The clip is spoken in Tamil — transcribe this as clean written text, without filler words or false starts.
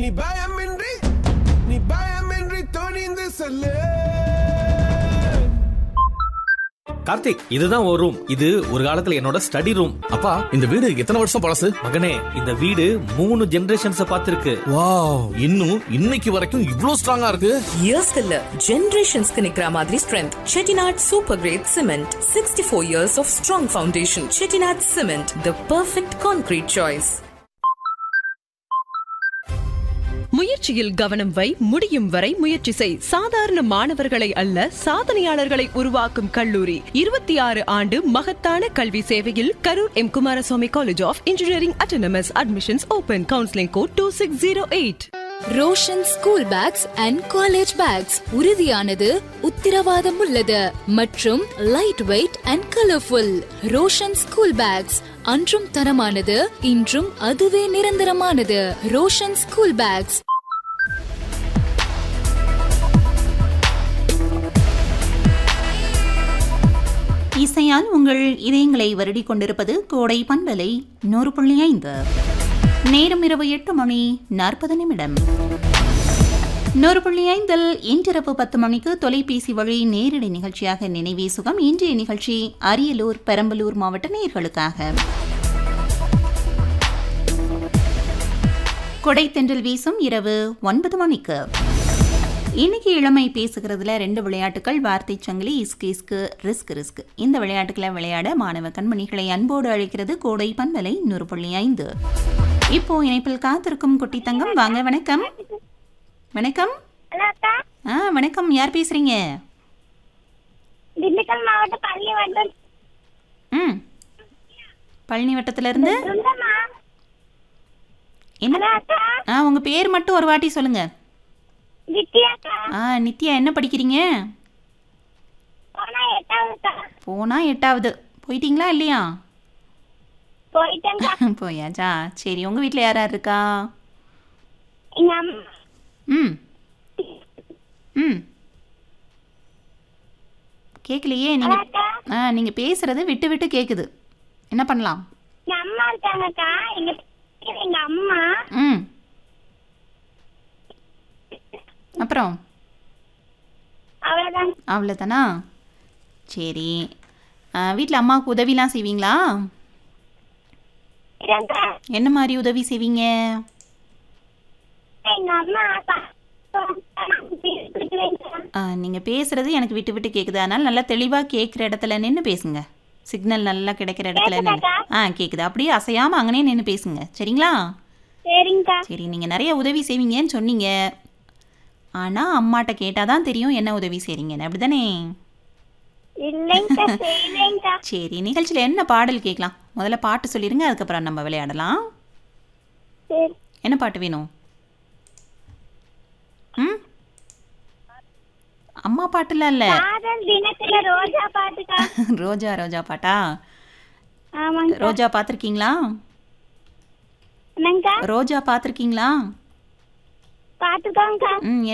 நீ பயமின்றி துணிந்து சொல்லு. கார்த்திக், இதுதான் ஒரு ரூம். இது ஒரு காலத்துல என்னோட ஸ்டடி ரூம். அப்பா, இந்த வீடு எத்தனை வருஷம் பழசு? மகனே, இந்த வீடு 3 ஜெனரேஷன்ஸ் பார்த்திருக்கு. வாவ், இன்னும் இன்னைக்கு வரைக்கும் இவ்ளோ ஸ்ட்ராங்கா இருக்கு. இயர்ஸ்க்கு இல்ல, ஜெனரேஷன்ஸ்க்கு நிக்கிற மாதிரி strength. Chettinad super great cement, 64 years of strong foundation. Chettinad cement, the perfect concrete choice. முயற்சியில் கவனம் வை, முடியும் வரை முயற்சி செய். சாதாரண மாணவர்களை அல்ல, சாதனையாளர்களை உருவாக்கும் கல்லூரி. 26 ஆண்டு மகத்தான கல்வி சேவையில் Karur M Kumaraswamy college of engineering autonomous. Admissions open. Counselling code 2608. Roshan school packs and college bags உறுதியானது, உத்திரவாதம் உள்ளது மற்றும் light weight and colourful. Roshan school packs அன்றும் தரமானது, இன்றும் அதுவே நிரந்தரமானது. Roshan school packs. இசையால் உங்கள் இதயங்களை வருடிக் கொண்டிருப்பது கோடை பண்பலை 100.5. நேரம் இரவு 8:40. 100.5 இன்றிரவு 10 மணிக்கு தொலைபேசி வழி நேரடி நிகழ்ச்சியாக நினைவே சுகம். இன்றைய நிகழ்ச்சி அரியலூர், பெரம்பலூர் மாவட்ட நேயர்களுக்காக. கொடைத்தென்றல் வீசும் இரவு 9 மணிக்கு. இன்னைக்கு இளமை பேசுகிறதுல 2 விளையாட்டுகள், வார்த்தை சங்கிலி, இஸ்கு இஸ்கு, ரிஸ்க் ரிஸ்க். இந்த விளையாட்டுகளை விளையாட மாணவ கண்மணிகளை அன்போடு அழைக்கிறது கோடை பண்பலை 100.5. இப்போ இணைப்பில் காத்திருக்கும் குட்டி தங்கம். வாங்க. வணக்கம். வணக்கம். வணக்கம். யார் பேசுறீங்க? திண்டுக்கல் மாவட்டம் பழனிவட்டம். பழனி வட்டத்துல இருந்து என்ன? உங்க பேர் மட்டும் ஒரு வாட்டி சொல்லுங்க. நித்யா. என்ன படிக்கிறீங்க? போனா 8வது. போயிட்டீங்களா இல்லையா? போயாச்சா? சரி, உங்க வீட்டுல யார் யார் இருக்கா? கேட்கலையே. நீங்க பேசுறது விட்டு விட்டு கேக்குது. என்ன பண்ணலாம்? அப்புறம் அவ்வளோதானா? சரி, வீட்டில் அம்மாவுக்கு உதவிலாம் செய்வீங்களா? என்ன மாதிரி உதவி செய்வீங்க? நீங்கள் பேசுறது எனக்கு விட்டு விட்டு கேட்குது. அதனால் நல்லா தெளிவாக கேட்குற இடத்துல நின்று பேசுங்க. சிக்னல் நல்லா கிடைக்கிற இடத்துல நின்று. கேட்குது. அப்படியே அசையாமல் அங்கனே நின்று பேசுங்க. சரிங்களா? சரி, நீங்கள் நிறைய உதவி செய்வீங்கன்னு சொன்னீங்க. ஆனால் அம்மாட்ட கேட்டால் தான் தெரியும் என்ன உதவி செய்கிறீங்கன்னு. அப்படி தானே? சரி, நிகழ்ச்சியில் என்ன பாடல் கேட்கலாம்? முதல்ல பாட்டு சொல்லிடுங்க, அதுக்கப்புறம் நம்ம விளையாடலாம். என்ன பாட்டு வேணும்? அம்மா பாட்டுலாம் இல்லை, ரோஜா ரோஜா பாட்டா? ரோஜா பார்த்துருக்கீங்களா? ரோஜா பார்த்துருக்கீங்களா?